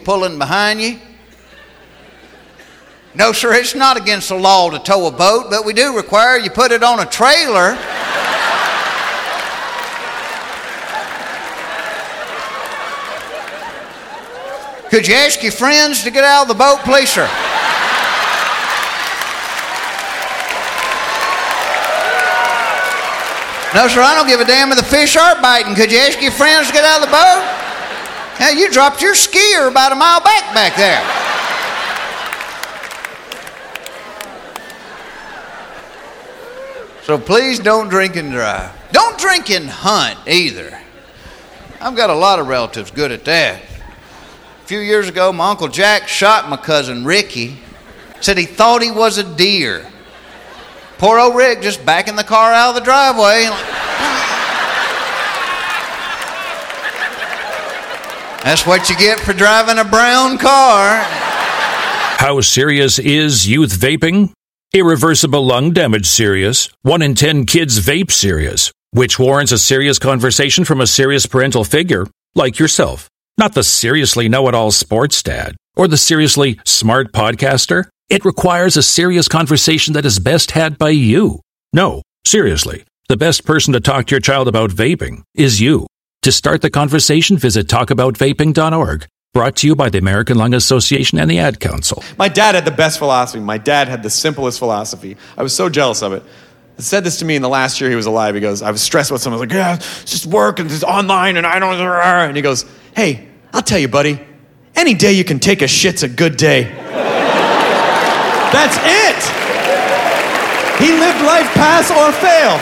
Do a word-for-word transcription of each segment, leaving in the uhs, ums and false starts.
pulling behind you? No, sir, it's not against the law to tow a boat, but we do require you put it on a trailer. Could you ask your friends to get out of the boat, please, sir? No, sir, I don't give a damn if the fish are biting. Could you ask your friends to get out of the boat? Now, you dropped your skier about a mile back back there. So please don't drink and drive. Don't drink and hunt either. I've got a lot of relatives good at that. A few years ago, my Uncle Jack shot my cousin Ricky. Said he thought he was a deer. Poor old Rick just backing the car out of the driveway. That's what you get for driving a brown car. How serious is youth vaping? Irreversible lung damage serious. One in ten kids vape serious, which warrants a serious conversation from a serious parental figure like yourself. Not the seriously know-it-all sports dad or the seriously smart podcaster. It requires a serious conversation that is best had by you. No, seriously, the best person to talk to your child about vaping is you. To start the conversation, visit talk about vaping dot org. Brought to you by the American Lung Association and the Ad Council. My dad had the best philosophy. My dad had the simplest philosophy. I was so jealous of it. He said this to me in the last year he was alive. He goes, I was stressed with someone. I was like, yeah, it's just work and it's online and I don't... And he goes, hey, I'll tell you, buddy, any day you can take a shit's a good day. That's it. He lived life pass or fail.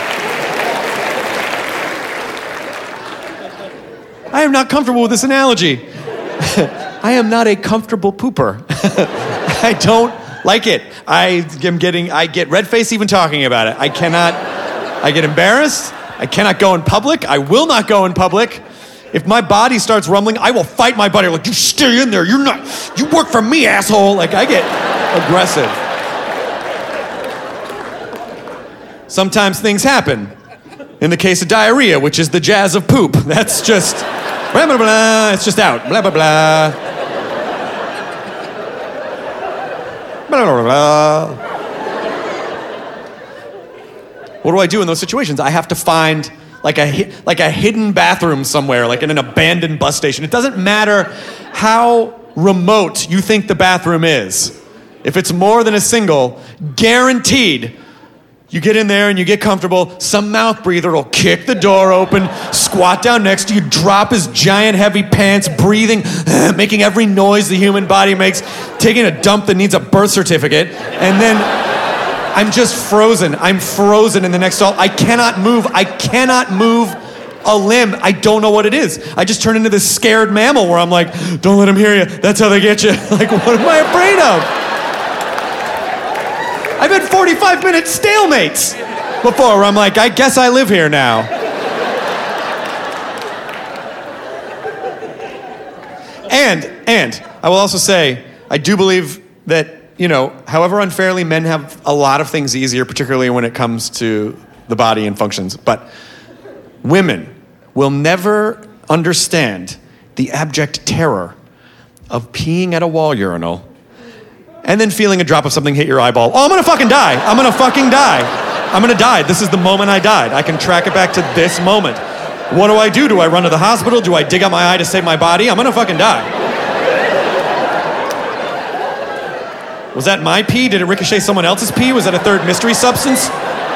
I am not comfortable with this analogy. I am not a comfortable pooper. I don't like it. I am getting, I get red face even talking about it. I cannot, I get embarrassed. I cannot go in public. I will not go in public. If my body starts rumbling, I will fight my body. Like, you stay in there. You're not, you work for me, asshole. Like, I get aggressive. Sometimes things happen. In the case of diarrhea, which is the jazz of poop. That's just, blah, blah, blah. It's just out. Blah, blah, blah. Blah, blah, blah. What do I do in those situations? I have to find like a like a hidden bathroom somewhere, like in an abandoned bus station. It doesn't matter how remote you think the bathroom is. If it's more than a single, guaranteed, you get in there and you get comfortable, some mouth breather will kick the door open, squat down next to you, drop his giant heavy pants, breathing, making every noise the human body makes, taking a dump that needs a birth certificate, and then I'm just frozen. I'm frozen in the next stall. I cannot move. I cannot move a limb. I don't know what it is. I just turn into this scared mammal where I'm like, don't let him hear you. That's how they get you. Like, what am I afraid of? I've had forty-five minute stalemates before where I'm like, I guess I live here now. And, and, I will also say, I do believe that, you know, however unfairly men have a lot of things easier, particularly when it comes to the body and functions, but women will never understand the abject terror of peeing at a wall urinal and then feeling a drop of something hit your eyeball. Oh, I'm gonna fucking die. I'm gonna fucking die. I'm gonna die. This is the moment I died. I can track it back to this moment. What do I do? Do I run to the hospital? Do I dig out my eye to save my body? I'm gonna fucking die. Was that my pee? Did it ricochet someone else's pee? Was that a third mystery substance?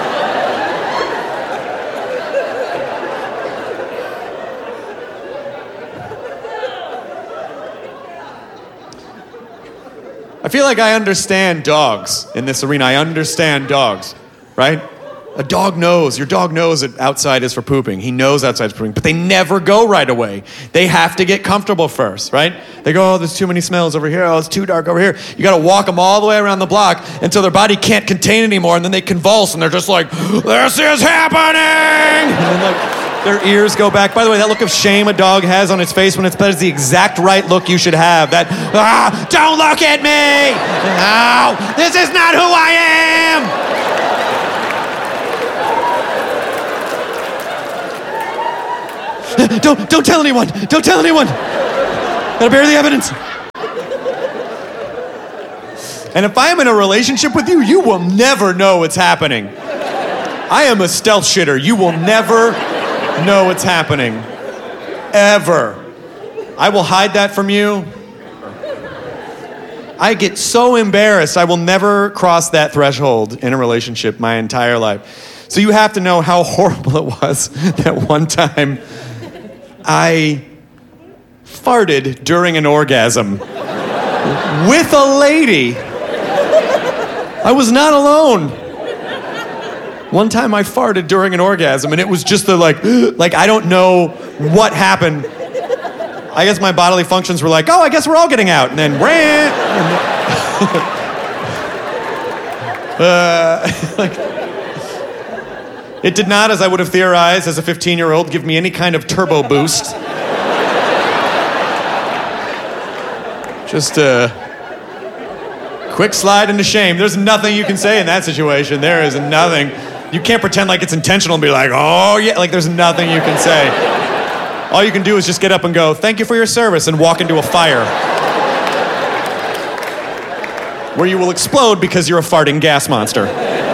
I feel like I understand dogs in this arena. I understand dogs, right? A dog knows, your dog knows that outside is for pooping. He knows outside is for pooping, but they never go right away. They have to get comfortable first, right? They go, oh, there's too many smells over here. Oh, it's too dark over here. You gotta walk them all the way around the block until their body can't contain anymore, and then they convulse, and they're just like, this is happening! And then like, their ears go back. By the way, that look of shame a dog has on its face when it's pet is the exact right look you should have. That, ah, don't look at me! No, this is not who I am! Don't, don't tell anyone. Don't tell anyone. Gotta bury the evidence. And if I am in a relationship with you, you will never know what's happening. I am a stealth shitter. You will never know what's happening. Ever. I will hide that from you. I get so embarrassed. I will never cross that threshold in a relationship my entire life. So you have to know how horrible it was that one time I farted during an orgasm with a lady. I was not alone. One time I farted during an orgasm and it was just the like, like I don't know what happened. I guess my bodily functions were like, oh, I guess we're all getting out. And then, rant. uh, like, it did not, as I would have theorized as a fifteen-year-old, give me any kind of turbo boost. Just a quick slide into shame. There's nothing you can say in that situation. There is nothing. You can't pretend like it's intentional and be like, oh, yeah. Like, there's nothing you can say. All you can do is just get up and go, thank you for your service, and walk into a fire. Where you will explode because you're a farting gas monster.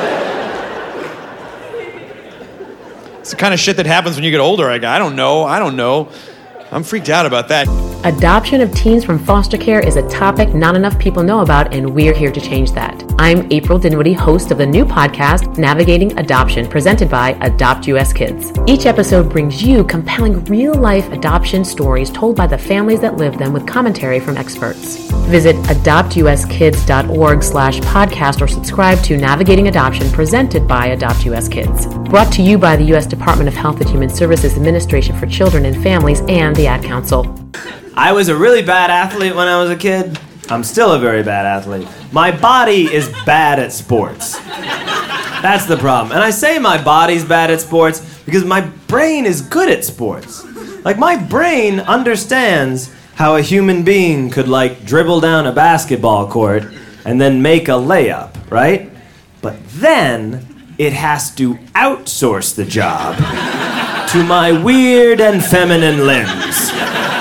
It's the kind of shit that happens when you get older. I go, I don't know, I don't know. I'm freaked out about that. Adoption of teens from foster care is a topic not enough people know about, and we're here to change that. I'm April Dinwiddie, host of the new podcast, Navigating Adoption, presented by Adopt U S Kids. Each episode brings you compelling real-life adoption stories told by the families that live them with commentary from experts. Visit adoptuskids.org slash podcast or subscribe to Navigating Adoption, presented by Adopt U S Kids. Brought to you by the U S Department of Health and Human Services Administration for Children and Families and the Ad Council. I was a really bad athlete when I was a kid. I'm still a very bad athlete. My body is bad at sports. That's the problem. And I say my body's bad at sports because my brain is good at sports. Like, my brain understands how a human being could, like, dribble down a basketball court and then make a layup, right? But then it has to outsource the job to my weird and feminine limbs.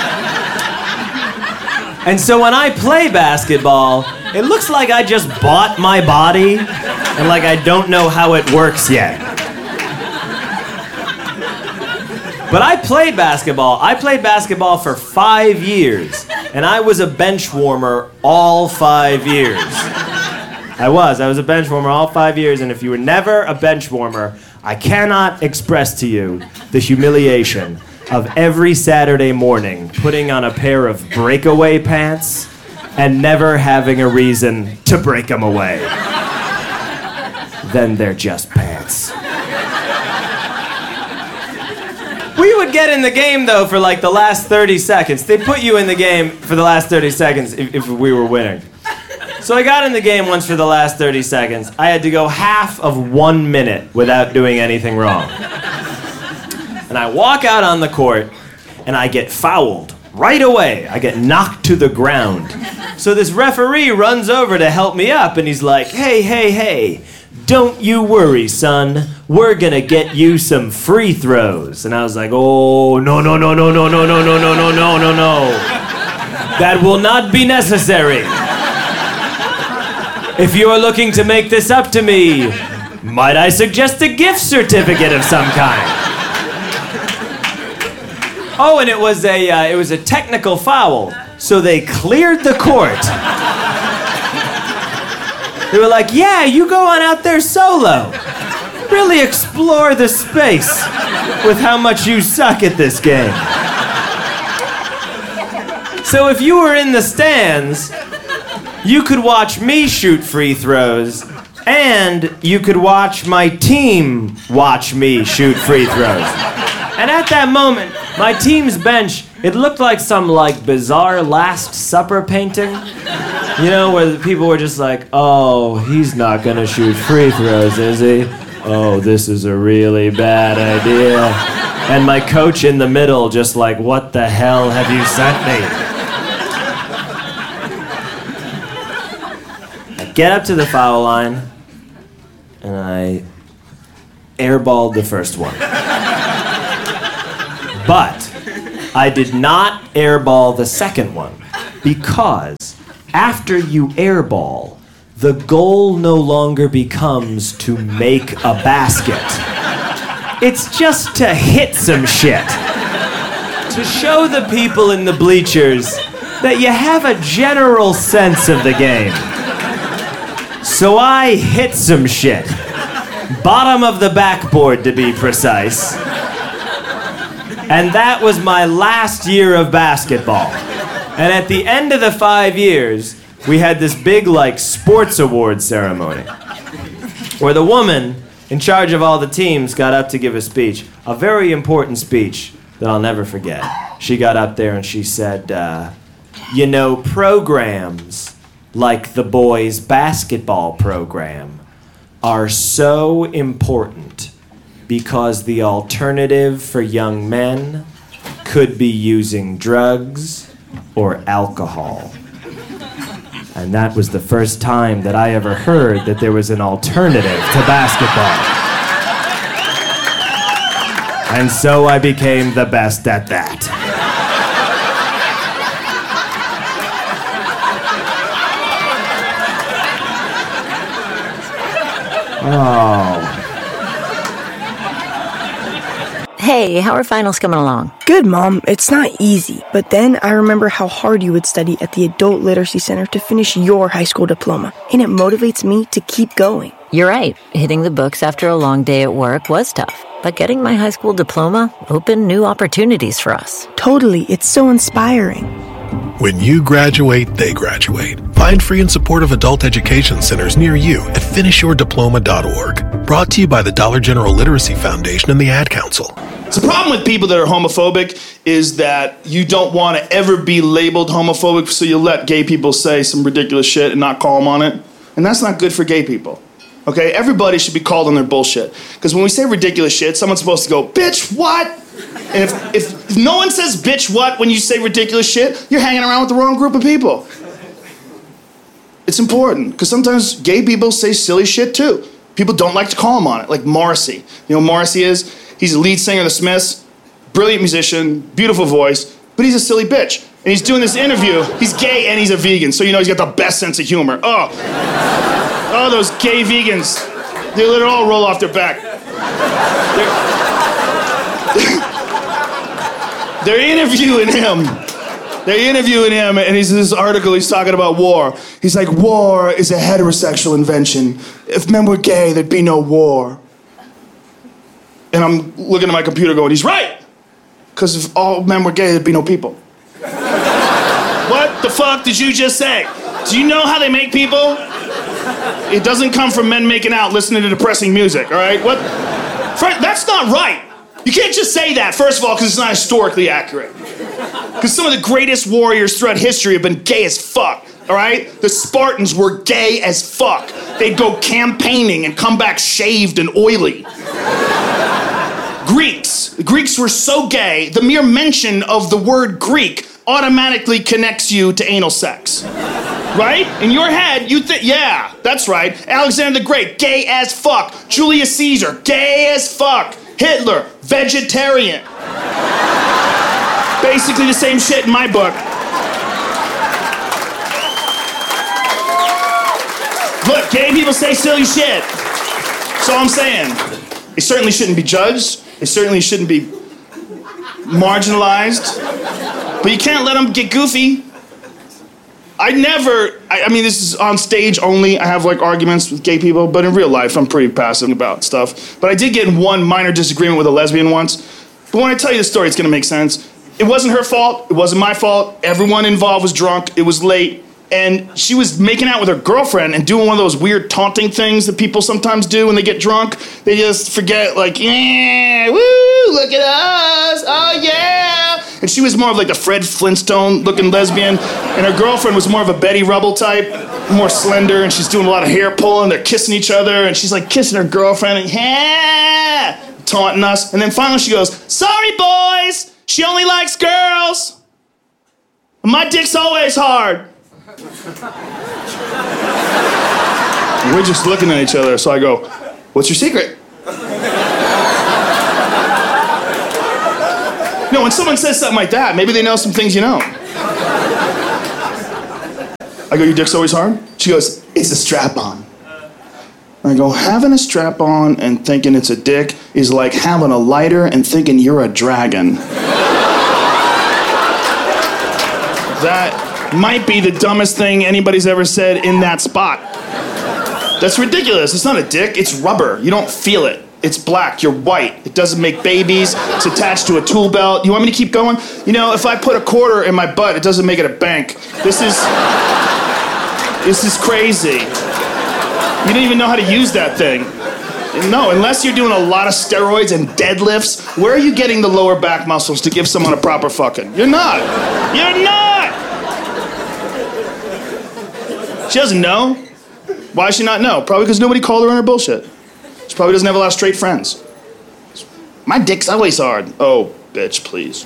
And so when I play basketball, it looks like I just bought my body and like I don't know how it works yet. But I played basketball. I played basketball for five years, and I was a bench warmer all five years. I was. I was a bench warmer all five years, and if you were never a bench warmer, I cannot express to you the humiliation of every Saturday morning putting on a pair of breakaway pants and never having a reason to break them away. Then they're just pants. We would get in the game, though, for like the last thirty seconds. They put you in the game for the last thirty seconds if, if we were winning. So I got in the game once for the last thirty seconds. I had to go half of one minute without doing anything wrong. And I walk out on the court, and I get fouled right away. I get knocked to the ground. So this referee runs over to help me up, and he's like, hey, hey, hey, don't you worry, son. We're gonna get you some free throws. And I was like, oh, no, no, no, no, no, no, no, no, no, no, no, no, no. That will not be necessary. If you are looking to make this up to me, might I suggest a gift certificate of some kind? Oh, and it was a uh, it was a technical foul, so they cleared the court. They were like, yeah, you go on out there solo. Really explore the space with how much you suck at this game. So if you were in the stands, you could watch me shoot free throws, and you could watch my team watch me shoot free throws. And at that moment, my team's bench, it looked like some like bizarre Last Supper painting. You know, where the people were just like, oh, he's not gonna shoot free throws, is he? Oh, this is a really bad idea. And my coach in the middle just like, what the hell have you sent me? I get up to the foul line, and I airballed the first one. But I did not airball the second one, because after you airball, the goal no longer becomes to make a basket. It's just to hit some shit. To show the people in the bleachers that you have a general sense of the game. So I hit some shit. Bottom of the backboard, to be precise. And that was my last year of basketball. And at the end of the five years, we had this big, like, sports awards ceremony where the woman in charge of all the teams got up to give a speech, a very important speech that I'll never forget. She got up there and she said, uh, you know, programs like the boys' basketball program are so important because the alternative for young men could be using drugs or alcohol. And that was the first time that I ever heard that there was an alternative to basketball. And so I became the best at that. Oh. Hey, how are finals coming along? Good, Mom. It's not easy. But then I remember how hard you would study at the Adult Literacy Center to finish your high school diploma. And it motivates me to keep going. You're right. Hitting the books after a long day at work was tough. But getting my high school diploma opened new opportunities for us. Totally. It's so inspiring. When you graduate, they graduate. Find free and supportive adult education centers near you at finish your diploma dot org. Brought to you by the Dollar General Literacy Foundation and the Ad Council. So the problem with people that are homophobic is that you don't want to ever be labeled homophobic, so you let gay people say some ridiculous shit and not call them on it. And that's not good for gay people. Okay? Everybody should be called on their bullshit. Because when we say ridiculous shit, someone's supposed to go, bitch, what? And if, if, if no one says bitch, what, when you say ridiculous shit, you're hanging around with the wrong group of people. It's important, because sometimes gay people say silly shit too. People don't like to call them on it, like Morrissey. You know who Morrissey is? He's the lead singer of the Smiths, brilliant musician, beautiful voice, but he's a silly bitch. And he's doing this interview. He's gay and he's a vegan, so you know he's got the best sense of humor. Oh, oh, those gay vegans. They let it all roll off their back. They're, they're interviewing him. They're interviewing him, and he's in this article, he's talking about war. He's like, war is a heterosexual invention. If men were gay, there'd be no war. And I'm looking at my computer going, he's right! Because if all men were gay, there'd be no people. What the fuck did you just say? Do you know how they make people? It doesn't come from men making out listening to depressing music, all right? What? Frank, that's not right. You can't just say that, first of all, because it's not historically accurate. Because some of the greatest warriors throughout history have been gay as fuck, all right? The Spartans were gay as fuck. They'd go campaigning and come back shaved and oily. Greeks. The Greeks were so gay, the mere mention of the word Greek automatically connects you to anal sex. Right? In your head, you think, yeah, that's right. Alexander the Great, gay as fuck. Julius Caesar, gay as fuck. Hitler, vegetarian. Basically the same shit in my book. Look, gay people say silly shit. That's all I'm saying. They certainly shouldn't be judged. They certainly shouldn't be marginalized. But you can't let them get goofy. I never, I, I mean, this is on stage only. I have like arguments with gay people, but in real life, I'm pretty passive about stuff. But I did get in one minor disagreement with a lesbian once. But when I tell you the story, it's gonna make sense. It wasn't her fault. It wasn't my fault. Everyone involved was drunk. It was late. And she was making out with her girlfriend and doing one of those weird taunting things that people sometimes do when they get drunk. They just forget, like, yeah, woo, look at us, oh yeah. And she was more of like the Fred Flintstone looking lesbian. And her girlfriend was more of a Betty Rubble type, more slender, and she's doing a lot of hair pulling. They're kissing each other, and she's like kissing her girlfriend, and yeah, taunting us. And then finally she goes, sorry boys, she only likes girls. My dick's always hard. We're just looking at each other, so I go, what's your secret? No, when someone says something like that, maybe they know some things you know. I go, your dick's always hard? She goes, it's a strap-on. I go, having a strap-on and thinking it's a dick is like having a lighter and thinking you're a dragon. That might be the dumbest thing anybody's ever said in that spot. That's ridiculous. It's not a dick, it's rubber. You don't feel it. It's black, you're white. It doesn't make babies. It's attached to a tool belt. You want me to keep going? You know, if I put a quarter in my butt, it doesn't make it a bank. This is... This is crazy. You don't even know how to use that thing. No, unless you're doing a lot of steroids and deadlifts, where are you getting the lower back muscles to give someone a proper fucking? You're not. You're not! She doesn't know. Why does she not know? Probably because nobody called her on her bullshit. She probably doesn't have a lot of straight friends. My dick's always hard. Oh, bitch, please.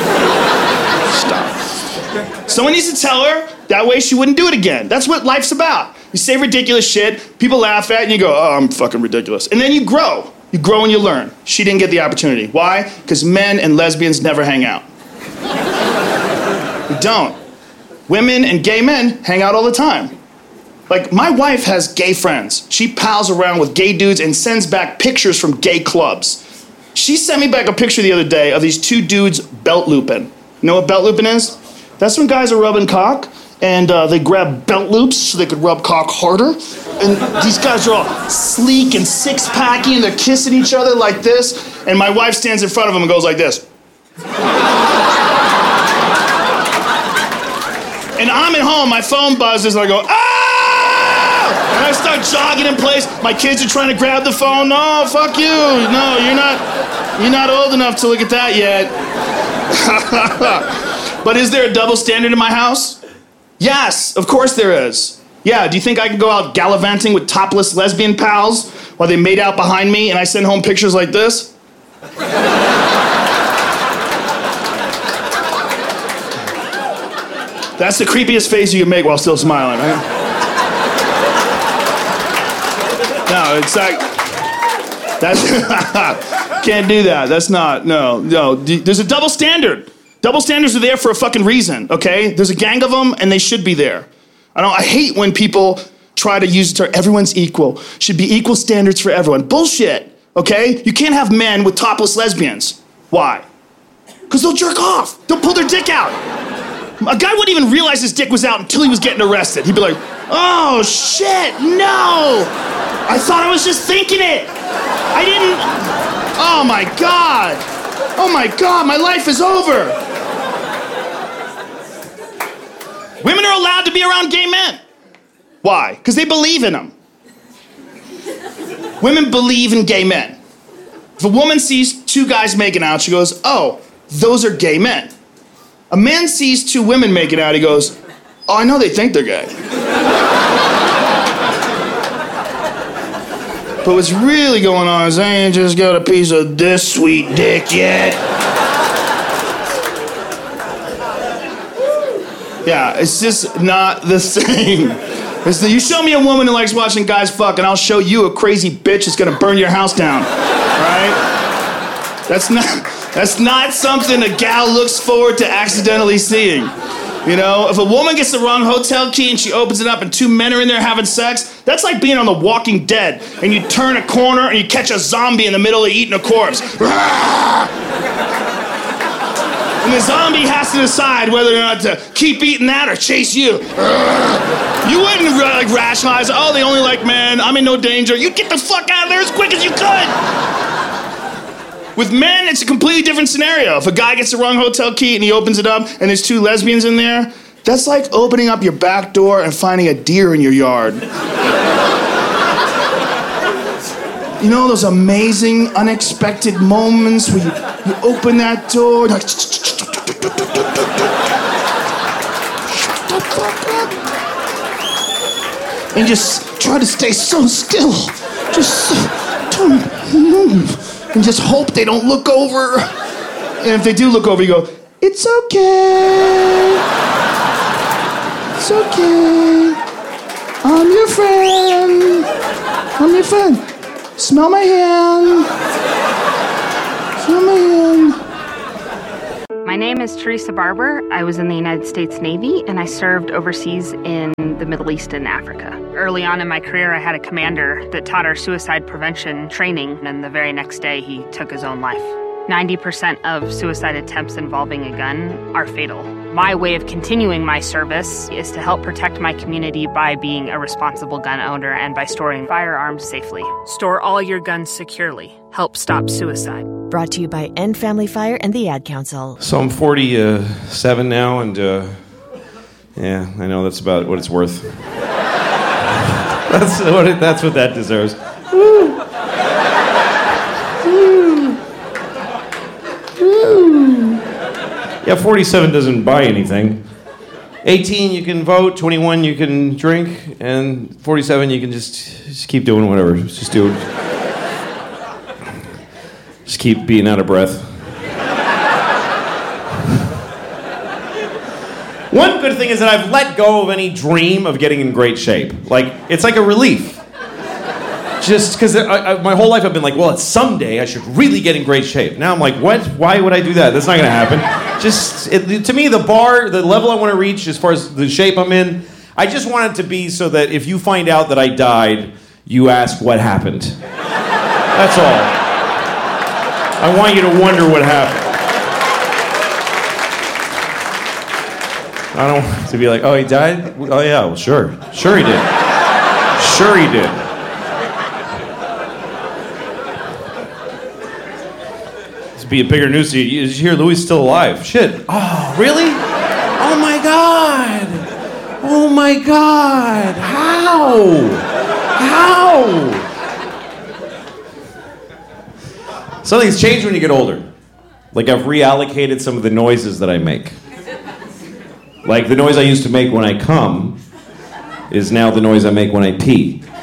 Stop. Someone needs to tell her, that way she wouldn't do it again. That's what life's about. You say ridiculous shit, people laugh at it, and you go, oh, I'm fucking ridiculous. And then you grow. You grow and you learn. She didn't get the opportunity. Why? Because men and lesbians never hang out. We don't. Women and gay men hang out all the time. Like, my wife has gay friends. She pals around with gay dudes and sends back pictures from gay clubs. She sent me back a picture the other day of these two dudes belt looping. You know what belt looping is? That's when guys are rubbing cock, and uh, they grab belt loops so they could rub cock harder. And these guys are all sleek and six-packy, and they're kissing each other like this. And my wife stands in front of them and goes like this. And I'm at home, my phone buzzes, and I go, ah! And I start jogging in place. My kids are trying to grab the phone. No, fuck you. No, you're not, you're not old enough to look at that yet. But is there a double standard in my house? Yes, of course there is. Yeah, do you think I can go out gallivanting with topless lesbian pals while they made out behind me and I send home pictures like this? That's the creepiest face you can make while still smiling, right? No, it's like, that's, can't do that. That's not, no, no. There's a double standard. Double standards are there for a fucking reason, okay? There's a gang of them, and they should be there. I don't. I hate when people try to use the term, everyone's equal. Should be equal standards for everyone. Bullshit, okay? You can't have men with topless lesbians. Why? Because they'll jerk off. They'll pull their dick out. A guy wouldn't even realize his dick was out until he was getting arrested. He'd be like, oh, shit, no. I thought I was just thinking it. I didn't. Oh, my God. Oh, my God, my life is over. Women are allowed to be around gay men. Why? Because they believe in them. Women believe in gay men. If a woman sees two guys making out, she goes, oh, those are gay men. A man sees two women making out, he goes, oh, I know they think they're gay. But what's really going on is I ain't just got a piece of this sweet dick yet. Yeah, it's just not the same. It's the, you show me a woman who likes watching guys fuck, and I'll show you a crazy bitch that's gonna burn your house down. Right? That's not that's not something a gal looks forward to accidentally seeing. You know, if a woman gets the wrong hotel key and she opens it up and two men are in there having sex, that's like being on The Walking Dead, and you turn a corner and you catch a zombie in the middle of eating a corpse. And the zombie has to decide whether or not to keep eating that or chase you. You wouldn't like rationalize, oh, they only like men, I'm in no danger. You'd get the fuck out of there as quick as you could. With men, it's a completely different scenario. If a guy gets the wrong hotel key and he opens it up and there's two lesbians in there, that's like opening up your back door and finding a deer in your yard. You know those amazing, unexpected moments where you, you open that door, like, shut the fuck up. And just try to stay so still. Just don't move. And just hope they don't look over. And if they do look over, you go, it's okay. It's okay. I'm your friend. I'm your friend. Smell my hand. Smell my hand. My My name is Teresa Barber. I was in the United States Navy, and I served overseas in the Middle East and Africa. Early on in my career, I had a commander that taught our suicide prevention training, and the very next day, he took his own life. ninety percent of suicide attempts involving a gun are fatal. My way of continuing my service is to help protect my community by being a responsible gun owner and by storing firearms safely. Store all your guns securely. Help stop suicide. Brought to you by End Family Fire and the Ad Council. So I'm forty-seven now, and uh, yeah, I know that's about what it's worth. that's what it, that's what that deserves. Woo. Woo. Woo. Yeah, forty-seven doesn't buy anything. eighteen you can vote, twenty-one you can drink, and forty-seven you can just just keep doing whatever. Just do it. Just keep being out of breath. One good thing is that I've let go of any dream of getting in great shape. Like, it's like a relief. Just because my whole life I've been like, well, it's someday I should really get in great shape. Now I'm like, what? Why would I do that? That's not going to happen. Just, it, to me, the bar, the level I want to reach as far as the shape I'm in, I just want it to be so that if you find out that I died, you ask what happened. That's all. I want you to wonder what happened. I don't want to be like, oh, he died? Oh, yeah, well, sure. Sure he did. Sure he did. It'd be a bigger news to you. You hear Louis still alive. Shit. Oh, really? Oh, my God. Oh, my God. How? How? Something's changed when you get older. Like, I've reallocated some of the noises that I make. Like, the noise I used to make when I come is now the noise I make when I pee.